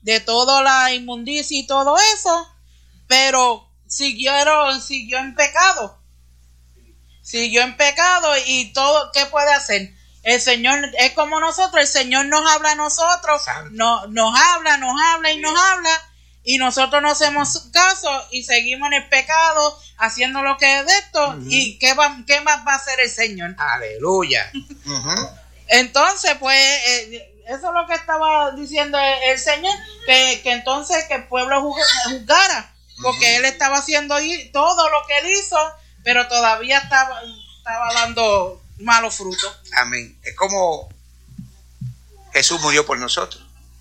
de toda la inmundicia y todo eso, pero siguió en pecado. Siguió en pecado y todo, ¿qué puede hacer? El Señor es como nosotros, el Señor nos habla a nosotros, nos habla y nosotros no hacemos caso y seguimos en el pecado haciendo lo que es de esto. ¿Y qué más va a hacer el Señor? Aleluya. Entonces, pues, eso es lo que estaba diciendo el Señor, que entonces que el pueblo juzgara, porque Él estaba haciendo todo lo que Él hizo, pero todavía estaba dando malos frutos. Amén. Es como Jesús murió por nosotros.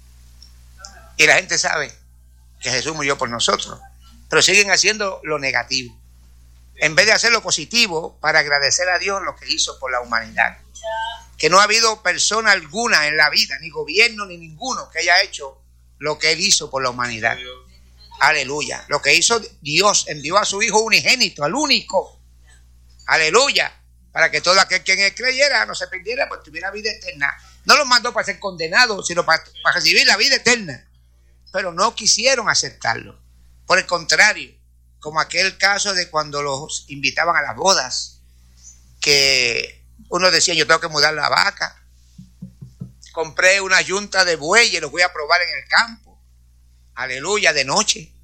Y la gente sabe que Jesús murió por nosotros, pero siguen haciendo lo negativo, en vez de hacer lo positivo para agradecer a Dios lo que hizo por la humanidad. Que no ha habido persona alguna en la vida, ni gobierno, ni ninguno, que haya hecho lo que Él hizo por la humanidad. Aleluya. Lo que hizo Dios, envió a su Hijo unigénito, al único. Aleluya. Para que todo aquel que en Él creyera no se perdiera, pues tuviera vida eterna. No los mandó para ser condenados, sino para recibir la vida eterna. Pero no quisieron aceptarlo. Por el contrario, como aquel caso de cuando los invitaban a las bodas, que uno decía, yo tengo que mudar la vaca, compré una yunta de bueyes, los voy a probar en el campo. Aleluya, de noche.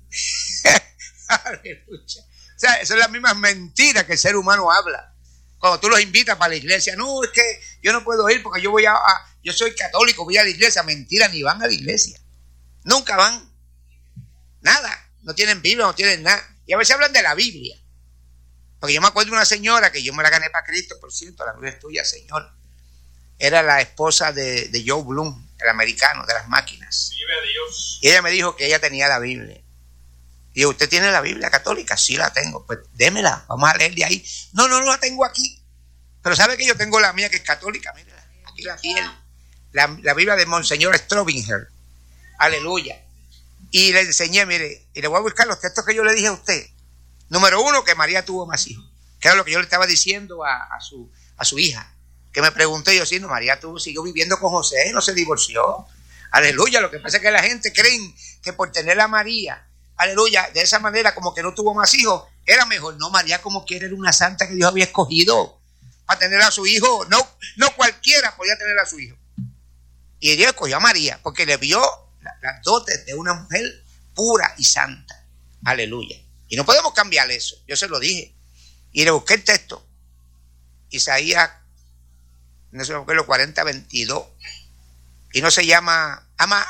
Aleluya. O sea, esas son las mismas mentiras que el ser humano habla. Cuando tú los invitas para la iglesia, no, es que yo no puedo ir porque yo soy católico, voy a la iglesia. Mentira, ni van a la iglesia. Nunca van. Nada. No tienen Biblia, no tienen nada. Y a veces hablan de la Biblia. Porque yo me acuerdo de una señora que yo me la gané para Cristo, por cierto, la gloria es tuya, Señor. Era la esposa de Joe Bloom, el americano de las máquinas. Vive Dios. Y ella me dijo que ella tenía la Biblia. Y yo, ¿usted tiene la Biblia católica? Sí, la tengo. Pues démela, vamos a leer de ahí. No la tengo aquí. Pero sabe que yo tengo la mía que es católica. Mira, aquí la tiene. La Biblia de Monseñor Strobinger. Aleluya. Y le enseñé, mire, y le voy a buscar los textos que yo le dije a usted. Número 1, que María tuvo más hijos. Que era lo que yo le estaba diciendo a su hija. Que me pregunté yo, sí, no, María siguió viviendo con José, no se divorció. Aleluya. Lo que pasa es que la gente cree que por tener a María, aleluya, de esa manera como que no tuvo más hijos, era mejor. No, María como quiera era una santa que Dios había escogido para tener a su hijo. No cualquiera podía tener a su hijo. Y Dios escogió a María porque le vio las dotes de una mujer pura y santa. Aleluya. Y no podemos cambiar eso. Yo se lo dije. Y le busqué el texto. Isaías, no sé qué, 40:22. Y no se llama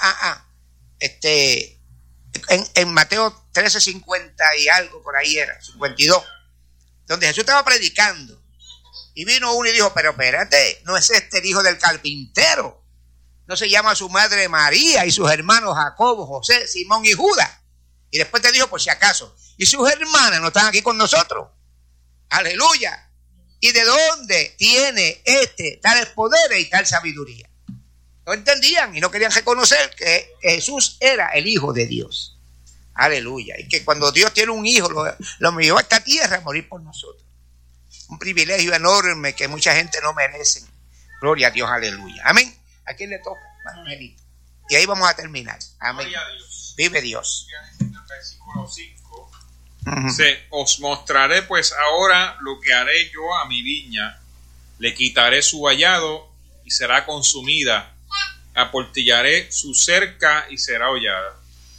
en Mateo 13:50 y algo, por ahí era, 52. Donde Jesús estaba predicando. Y vino uno y dijo, pero espérate, no es este el hijo del carpintero. No se llama su madre María y sus hermanos Jacobo, José, Simón y Judas. Y después te dijo, por si acaso, y sus hermanas no están aquí con nosotros. Aleluya. ¿Y de dónde tiene tales poderes y tal sabiduría? No entendían y no querían reconocer que Jesús era el Hijo de Dios. Aleluya. Y que cuando Dios tiene un hijo, lo llevó a esta tierra a morir por nosotros. Un privilegio enorme que mucha gente no merece. Gloria a Dios, aleluya. Amén. ¿A quién le toca? Manuelito. Y ahí vamos a terminar. Amén. Vive Dios. Versículo 5. Dice, os mostraré pues ahora lo que haré yo a mi viña. Le quitaré su vallado y será consumida. Aportillaré su cerca y será hollada.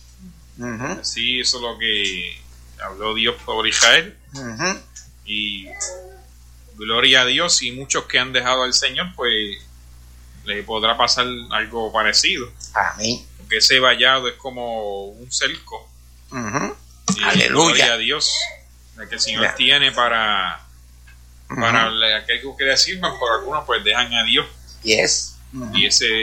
Así, eso es lo que habló Dios por Israel. Y gloria a Dios, y muchos que han dejado al Señor, pues les podrá pasar algo parecido. Amén. Porque ese vallado es como un cerco. Y aleluya. Gloria a Dios, que el Señor tiene para aquel que quiere decir, por algunos pues dejan a Dios. Yes. Y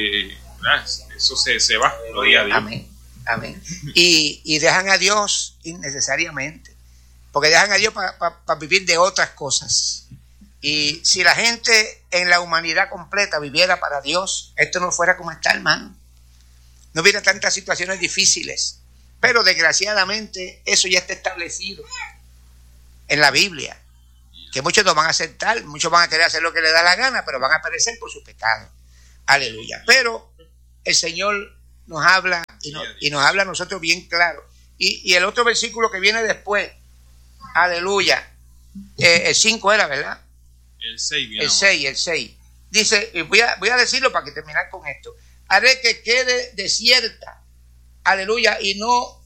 eso se va. Gloria a Dios. Amén. Amén. Y dejan a Dios innecesariamente. Porque dejan a Dios para vivir de otras cosas. Y si la gente en la humanidad completa viviera para Dios, esto no fuera como está, hermano. No hubiera tantas situaciones difíciles. Pero desgraciadamente eso ya está establecido en la Biblia. Que muchos no van a aceptar, muchos van a querer hacer lo que les da la gana, pero van a perecer por su pecado. Aleluya. Pero el Señor nos habla y nos habla a nosotros bien claro. Y el otro versículo que viene después, aleluya, el 5 era, ¿verdad? El 6 viene. El 6. Dice, y voy a decirlo para que terminar con esto. Haré que quede desierta, aleluya, y no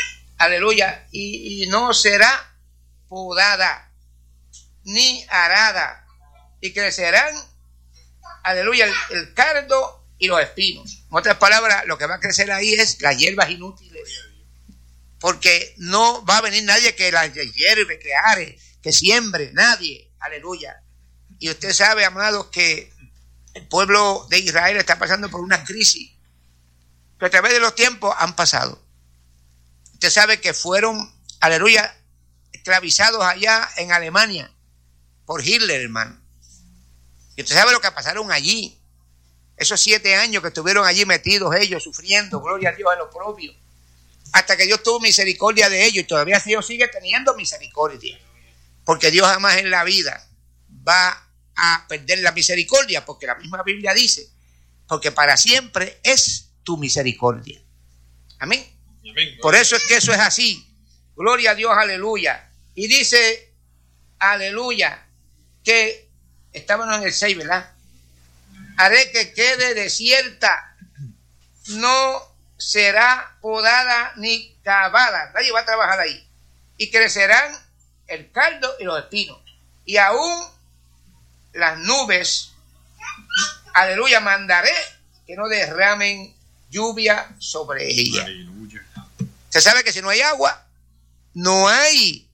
será podada ni arada, y crecerán, aleluya, el cardo y los espinos. En otras palabras, lo que va a crecer ahí es las hierbas inútiles, porque no va a venir nadie que las hierve, que are, que siembre, nadie, aleluya. Y usted sabe, amados, que el pueblo de Israel está pasando por una crisis que a través de los tiempos han pasado. Usted sabe que fueron, aleluya, esclavizados allá en Alemania por Hitler, hermano. Y usted sabe lo que pasaron allí. Esos 7 años que estuvieron allí metidos ellos, sufriendo, gloria a Dios, en lo propio. Hasta que Dios tuvo misericordia de ellos, y todavía Dios sigue teniendo misericordia. Porque Dios jamás en la vida va a perder la misericordia, porque la misma Biblia dice, porque para siempre es tu misericordia. Amén. Amén. Por eso es que eso es así. Gloria a Dios, aleluya. Y dice, aleluya, que estábamos en el 6, ¿verdad? Haré que quede desierta, no será podada ni cavada, nadie va a trabajar ahí, y crecerán el cardo y los espinos, y aún las nubes, aleluya, mandaré que no derramen lluvia sobre ella. Aleluya. Se sabe que si no hay agua, no hay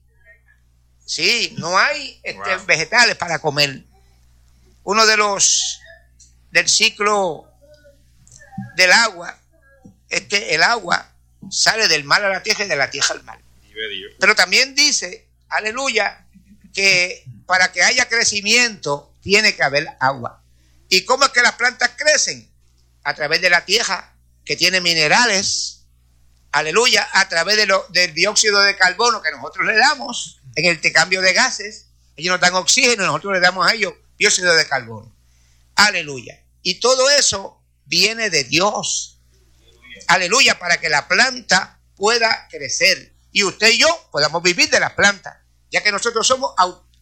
vegetales para comer. Uno de los del ciclo del agua es que el agua sale del mar a la tierra y de la tierra al mar. Pero también dice, aleluya, que para que haya crecimiento tiene que haber agua. ¿Y cómo es que las plantas crecen? A través de la tierra, que tiene minerales, aleluya, a través del dióxido de carbono que nosotros le damos en el intercambio de gases. Ellos nos dan oxígeno y nosotros le damos a ellos dióxido de carbono. Aleluya. Y todo eso viene de Dios. Aleluya, para que la planta pueda crecer y usted y yo podamos vivir de las plantas, ya que nosotros somos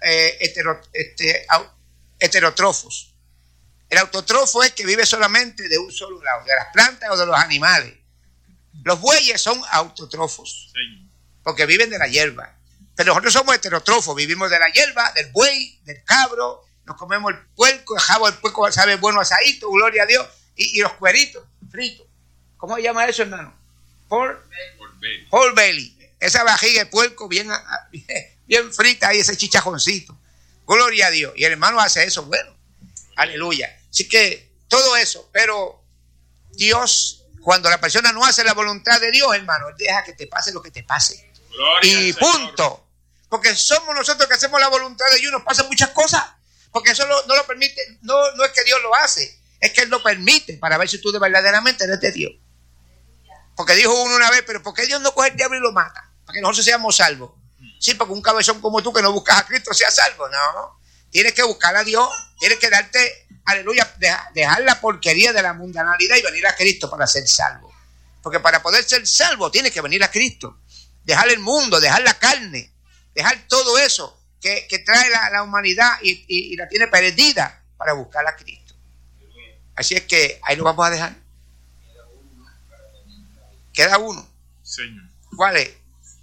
heterótrofos. El autótrofo es que vive solamente de un solo lado, de las plantas o de los animales. Los bueyes son autótrofos, porque viven de la hierba. Pero nosotros somos heterótrofos, vivimos de la hierba, del buey, del cabro, nos comemos el puerco, el jabo del puerco sabe bueno asadito, gloria a Dios, y los cueritos fritos. ¿Cómo se llama eso, hermano? Pork belly. Esa vajiga de puerco bien frita y ese chichajoncito. Gloria a Dios. Y el hermano hace eso, bueno. Aleluya. Así que todo eso, pero Dios, cuando la persona no hace la voluntad de Dios, hermano, Él deja que te pase lo que te pase. Gloria y punto. Porque somos nosotros que hacemos la voluntad de Dios, nos pasan muchas cosas. Porque eso no lo permite, no es que Dios lo hace, es que Él lo permite para ver si tú verdaderamente eres de Dios. Porque dijo uno una vez, pero ¿por qué Dios no coge el diablo y lo mata? Para que nosotros seamos salvos. Sí, porque un cabezón como tú que no buscas a Cristo sea salvo. No, tienes que buscar a Dios, tienes que darte, aleluya, dejar la porquería de la mundanalidad y venir a Cristo para ser salvo. Porque para poder ser salvo tienes que venir a Cristo. Dejar el mundo, dejar la carne, dejar todo eso que trae la humanidad y la tiene perdida para buscar a Cristo. Así es que ahí lo vamos a dejar. Queda uno. Señor. ¿Cuál es?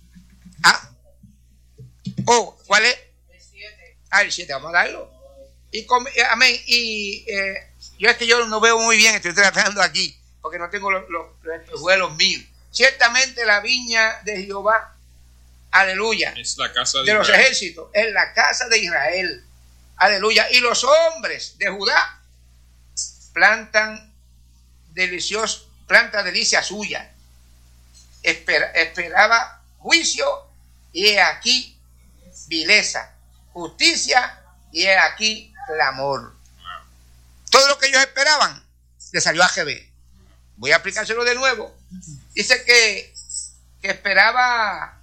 ¿Cuál es? El 7. El 7, vamos a darlo. Amén. Y yo es que yo no veo muy bien, estoy tratando aquí, porque no tengo los espejuelos míos. Ciertamente la viña de Jehová, aleluya, es la casa de los ejércitos, es la casa de Israel, aleluya. Y los hombres de Judá plantan delicia suya. Esperaba juicio y he aquí vileza, justicia y he aquí clamor. Todo lo que ellos esperaban le salió a GB. Voy a aplicárselo de nuevo. Dice que esperaba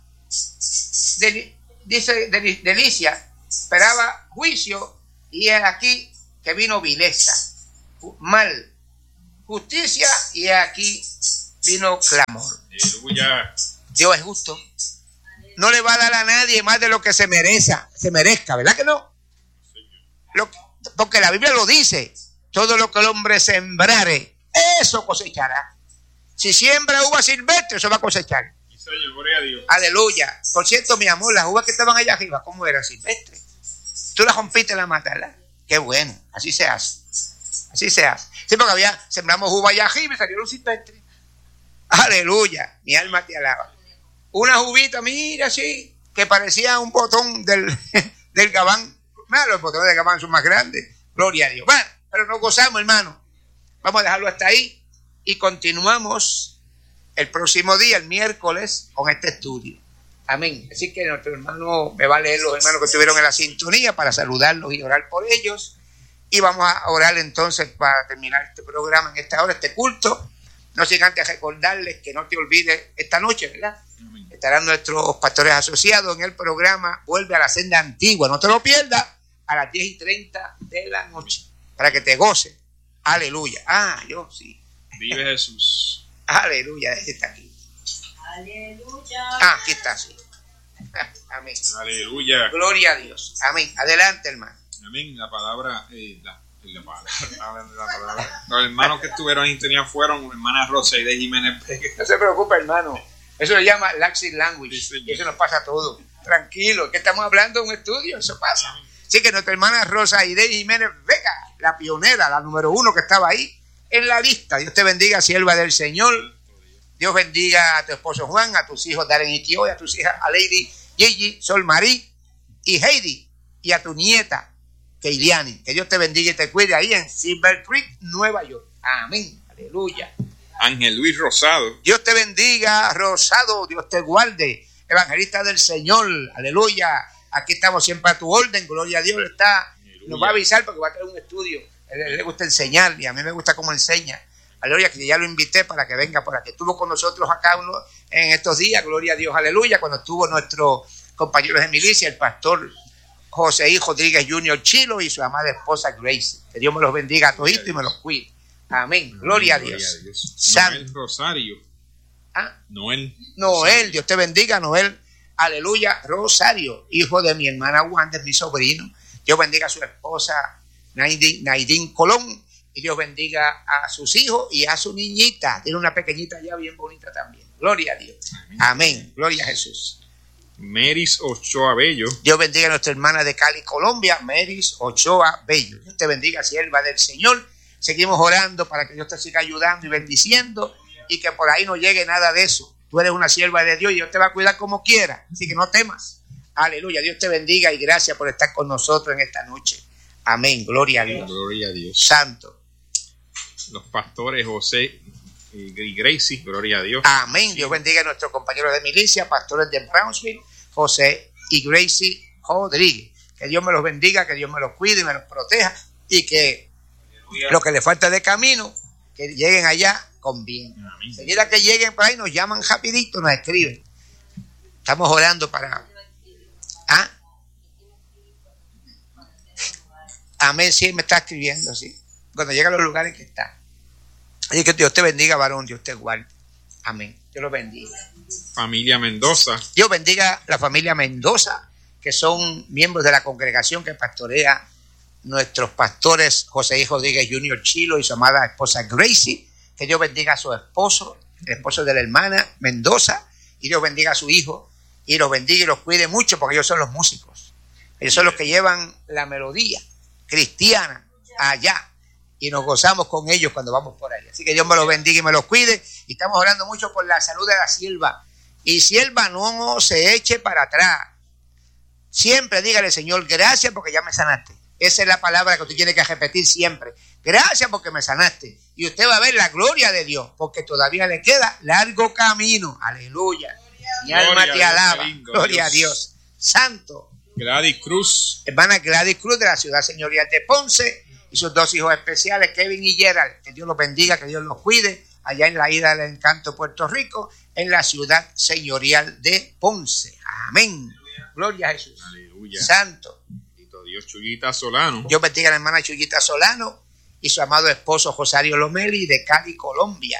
delicia, esperaba juicio y he aquí que vino vileza, mal, justicia y he aquí vino clamor. Aleluya. Dios es justo. No le va a dar a nadie más de lo que se merezca, ¿verdad que no? Porque la Biblia lo dice. Todo lo que el hombre sembrare, eso cosechará. Si siembra uva silvestre, eso va a cosechar. Señor, gloria a Dios. Aleluya. Por cierto, mi amor, las uvas que estaban allá arriba, ¿cómo eran? Silvestre. Tú las rompiste en la mata. Qué bueno. Así se hace. Así se hace. Sí, porque sembramos uva allá arriba y salieron silvestres. Aleluya. Mi alma te alaba. Una uvita, mira, sí, que parecía un botón del gabán. Bueno, los botones del gabán son más grandes. Gloria a Dios. Bueno, pero nos gozamos, hermano. Vamos a dejarlo hasta ahí y continuamos el próximo día, el miércoles, con este estudio. Amén. Así que nuestro hermano me va a leer los hermanos que estuvieron en la sintonía para saludarlos y orar por ellos. Y vamos a orar entonces para terminar este programa en esta hora, este culto. No sin antes recordarles que no te olvides esta noche, ¿verdad? Amén. Estarán nuestros pastores asociados en el programa Vuelve a la Senda Antigua. No te lo pierdas, a las 10:30 de la noche, para que te goces. Aleluya. Yo sí. Vive Jesús. Aleluya. Está aquí. Aleluya. Aquí está, sí. Amén. Aleluya. Gloria a Dios. Amén. Adelante, hermano. Amén. La palabra, los hermanos que estuvieron en sintonía fueron hermana Rosa y de Jiménez Pérez. No se preocupe, hermano. Eso se llama laxing language. Sí, y eso nos pasa a todos. Tranquilo, que estamos hablando de un estudio, eso pasa. Amén. Así que nuestra hermana Rosa y de Jiménez Vega, la pionera, la número 1 que estaba ahí en la lista. Dios te bendiga, sierva del Señor. Dios bendiga a tu esposo Juan, a tus hijos Darren y Kio, a tus hijas a Lady Gigi, Sol Marie y Heidi, y a tu nieta Keiliani. Que Dios te bendiga y te cuide ahí en Silver Creek, Nueva York. Amén. Aleluya. Ángel Luis Rosado. Dios te bendiga, Rosado. Dios te guarde. Evangelista del Señor. Aleluya. Aquí estamos siempre a tu orden. Gloria a Dios. Aleluya. Nos va a avisar porque va a tener un estudio. A él le gusta enseñar y a mí me gusta cómo enseña. Aleluya, que ya lo invité para que venga por aquí. Estuvo con nosotros acá en estos días, gloria a Dios, aleluya, cuando estuvo nuestro compañero de milicia, el pastor José Rodríguez Jr. Chilo y su amada esposa Grace. Que Dios me los bendiga a toditos y me los cuide. Amén. Gloria a Dios. Noel Rosario. Noel, Dios te bendiga, Noel. Aleluya, Rosario, hijo de mi hermana Wanda, mi sobrino. Dios bendiga a su esposa Naidín Colón. Y Dios bendiga a sus hijos y a su niñita. Tiene una pequeñita ya bien bonita también. Gloria a Dios. Amén. Gloria a Jesús. Meris Ochoa Bello. Dios bendiga a nuestra hermana de Cali, Colombia, Meris Ochoa Bello. Dios te bendiga, sierva del Señor. Seguimos orando para que Dios te siga ayudando y bendiciendo y que por ahí no llegue nada de eso. Tú eres una sierva de Dios y Dios te va a cuidar como quiera. Así que no temas. Aleluya. Dios te bendiga y gracias por estar con nosotros en esta noche. Amén. Gloria a Dios. Gloria a Dios. Santo. Los pastores José y Gracie, gloria a Dios. Amén. Sí. Dios bendiga a nuestros compañeros de milicia, pastores de Brownsville, José y Gracie Rodríguez. Que Dios me los bendiga, que Dios me los cuide y me los proteja y que lo que les falta de camino, que lleguen allá con bien. Enseguida que lleguen por ahí nos llaman rapidito, nos escriben. Estamos orando para... Amén, sí, me está escribiendo, sí. Cuando llega a los lugares que está. Y que Dios te bendiga, varón, Dios te guarde. Amén. Dios los bendiga. Familia Mendoza. Dios bendiga la familia Mendoza, que son miembros de la congregación que pastorea nuestros pastores José y Rodríguez Jr. Chilo y su amada esposa Gracie. Que Dios bendiga a su esposo, el esposo de la hermana Mendoza, y Dios bendiga a su hijo, y los bendiga y los cuide mucho, porque ellos son los músicos. Ellos son los que llevan la melodía cristiana allá. Y nos gozamos con ellos cuando vamos por ahí. Así que Dios me los bendiga y me los cuide. Y estamos orando mucho por la salud de la sierva. Y sierva, no se eche para atrás. Siempre dígale, Señor, gracias porque ya me sanaste. Esa es la palabra que usted tiene que repetir siempre. Gracias porque me sanaste. Y usted va a ver la gloria de Dios, porque todavía le queda largo camino. Aleluya. Mi alma te alaba. Gloria a Dios. Santo. Gladys Cruz. Hermana Gladys Cruz de la ciudad señorial de Ponce. Y sus dos hijos especiales, Kevin y Gerald. Que Dios los bendiga, que Dios los cuide. Allá en la Isla del Encanto, Puerto Rico, en la ciudad señorial de Ponce. Amén. Gloria a Jesús. Aleluya. Santo. Dios, Chuyita Solano. Dios bendiga a la hermana Chuyita Solano y su amado esposo Rosario Lomeli de Cali, Colombia.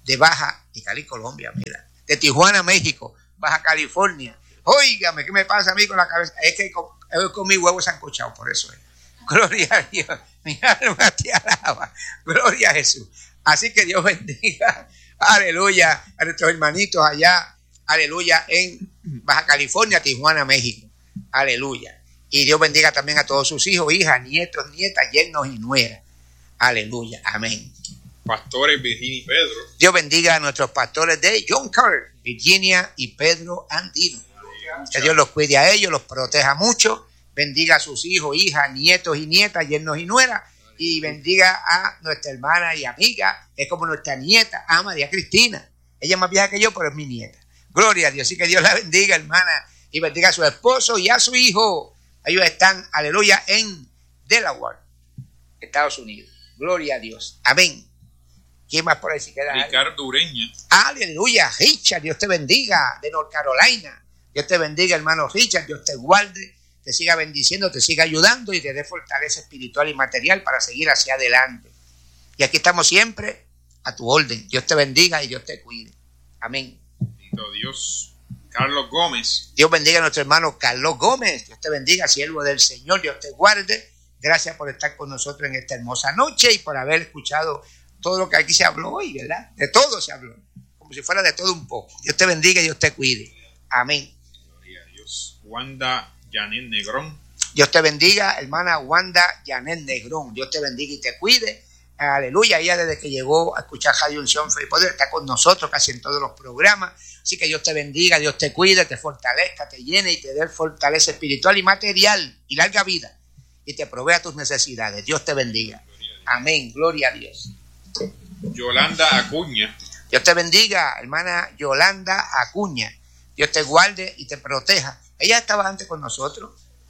de Baja y Cali, Colombia, mira, de Tijuana, México, Baja California. Óigame, ¿qué me pasa a mí con la cabeza? Es que con mi huevo sancochado, por eso es. Gloria a Dios, mi alma te alaba. Gloria a Jesús. Así que Dios bendiga, aleluya, a nuestros hermanitos allá, aleluya, en Baja California, Tijuana, México, aleluya. Y Dios bendiga también a todos sus hijos, hijas, nietos, nietas, yernos y nueras. Aleluya, amén. Pastores Virginia y Pedro. Dios bendiga a nuestros pastores de John Carter, Virginia y Pedro Andino. Que Dios los cuide a ellos, los proteja mucho. Bendiga a sus hijos, hijas, nietos y nietas, yernos y nueras. Y bendiga a nuestra hermana y amiga, es como nuestra nieta, a María Cristina. Ella es más vieja que yo, pero es mi nieta. Gloria a Dios. Así que Dios la bendiga, hermana. Y bendiga a su esposo y a su hijo. Ellos están, aleluya, en Delaware, Estados Unidos. Gloria a Dios. Amén. ¿Quién más por ahí si queda? Ricardo Ureña. Aleluya. Richard, Dios te bendiga, de North Carolina. Dios te bendiga, hermano Richard. Dios te guarde, te siga bendiciendo, te siga ayudando y te dé fortaleza espiritual y material para seguir hacia adelante. Y aquí estamos siempre a tu orden. Dios te bendiga y Dios te cuide. Amén. Bendito Dios. Carlos Gómez. Dios bendiga a nuestro hermano Carlos Gómez. Dios te bendiga, siervo del Señor. Dios te guarde. Gracias por estar con nosotros en esta hermosa noche y por haber escuchado todo lo que aquí se habló hoy, ¿verdad? De todo se habló, como si fuera de todo un poco. Dios te bendiga y Dios te cuide. Amén. Gloria a Dios. Wanda Janet Negrón. Dios te bendiga, hermana Wanda Janet Negrón. Dios te bendiga y te cuide. Aleluya. Ella desde que llegó a escuchar Radio Unción Fe y Poder está con nosotros casi en todos los programas. Así que Dios te bendiga, Dios te cuide, te fortalezca, te llene y te dé fortaleza espiritual y material y larga vida. Y te provea tus necesidades. Dios te bendiga. Amén. Gloria a Dios. Yolanda Acuña. Dios te bendiga, hermana Yolanda Acuña. Dios te guarde y te proteja. Ella estaba antes con nosotros.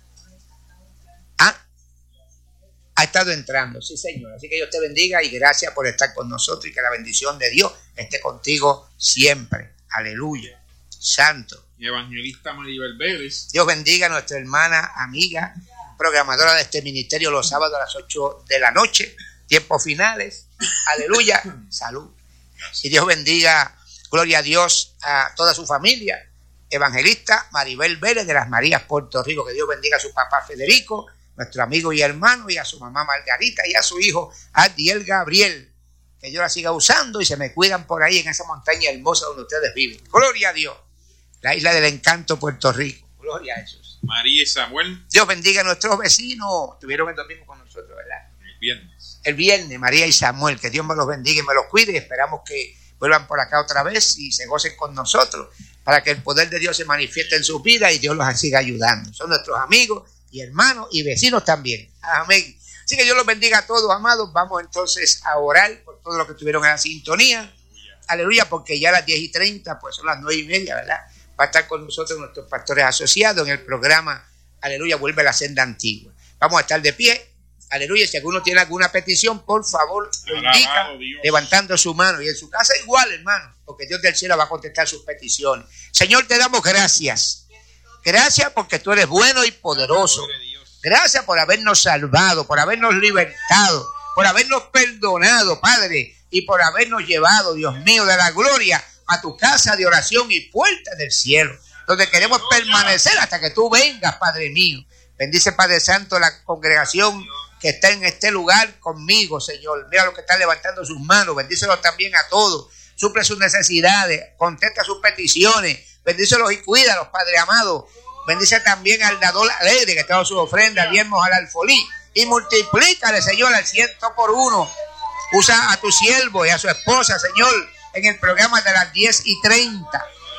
Ha estado entrando, sí, Señor. Así que Dios te bendiga y gracias por estar con nosotros y que la bendición de Dios esté contigo siempre. Aleluya. Santo. Y evangelista Maribel Vélez. Dios bendiga a nuestra hermana, amiga, programadora de este ministerio los sábados a las 8 de la noche, tiempos finales. Aleluya. Salud. Y Dios bendiga, gloria a Dios, a toda su familia. Evangelista Maribel Vélez de las Marías, Puerto Rico. Que Dios bendiga a su papá Federico, nuestro amigo y hermano, y a su mamá Margarita y a su hijo Adiel Gabriel. Que Dios la siga usando y se me cuidan por ahí en esa montaña hermosa donde ustedes viven. Gloria a Dios. La isla del encanto, Puerto Rico. Gloria a Jesús. María y Samuel. Dios bendiga a nuestros vecinos. Estuvieron el domingo con nosotros, ¿verdad? El viernes. El viernes, María y Samuel. Que Dios me los bendiga y me los cuide. Y esperamos que vuelvan por acá otra vez y se gocen con nosotros para que el poder de Dios se manifieste en sus vidas y Dios los siga ayudando. Son nuestros amigos y hermanos y vecinos también. Amén. Así que Dios los bendiga a todos, amados. Vamos entonces a orar por todo lo que estuvieron en la sintonía. Aleluya, porque ya a las 10:30, pues son las 9:30, ¿verdad? Va a estar con nosotros nuestros pastores asociados en el programa, aleluya, vuelve a la senda antigua. Vamos a estar de pie, aleluya. Si alguno tiene alguna petición, por favor, lo indica, levantando su mano. Y en su casa igual, hermano, porque Dios del cielo va a contestar sus peticiones. Señor, te damos gracias. Gracias porque tú eres bueno y poderoso. Gracias por habernos salvado, por habernos libertado, por habernos perdonado, Padre, y por habernos llevado, Dios mío, de la gloria a tu casa de oración y puerta del cielo, donde queremos permanecer hasta que tú vengas, Padre mío. Bendice, Padre Santo, la congregación que está en este lugar conmigo, Señor. Mira lo que están levantando sus manos. Bendícelos también a todos. Suple sus necesidades, contesta sus peticiones. Bendícelos y cuídalos, Padre amado. Bendice también al dador alegre que trajo su ofrenda, diezmos al alfolí. Y multiplícale, Señor, al 100 por 1. Usa a tu siervo y a su esposa, Señor, en el programa de las 10:30.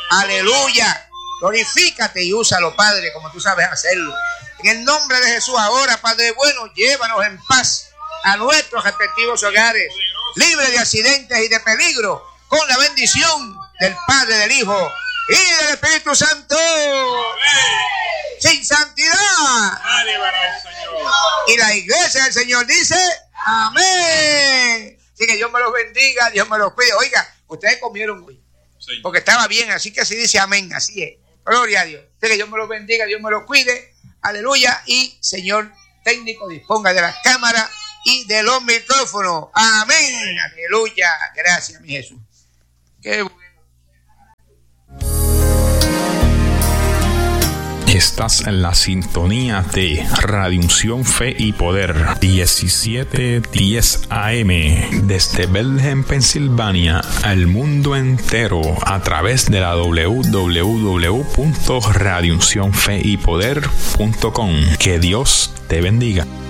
Aleluya. Glorifícate y úsalo, Padre, como tú sabes hacerlo. En el nombre de Jesús ahora, Padre bueno, llévanos en paz a nuestros respectivos hogares, libre de accidentes y de peligro, con la bendición del Padre, del Hijo y del Espíritu Santo. Amén. Sin santidad. Y la iglesia del Señor dice, amén. Así que Dios me los bendiga, Dios me los cuide. Oiga, ustedes comieron hoy, sí, porque estaba bien, así que así dice amén, así es. Gloria a Dios. Así que Dios me los bendiga, Dios me los cuide. Aleluya. Y Señor técnico, disponga de las cámaras y de los micrófonos. Amén. Aleluya. Gracias, mi Jesús. Qué bueno. Estás en la sintonía de Radio Unción, Fe y Poder, 1710 AM, desde Bethlehem, Pensilvania, al mundo entero, a través de la www.radiouncionfeypoder.com. Que Dios te bendiga.